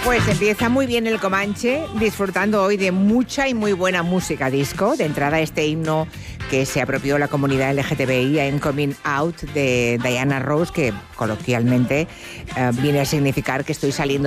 Pues empieza muy bien el Comanche, disfrutando hoy de mucha y muy buena música disco. De entrada, este himno que se apropió la comunidad LGTBI en Coming Out de Diana Ross, que coloquialmente viene a significar que estoy saliendo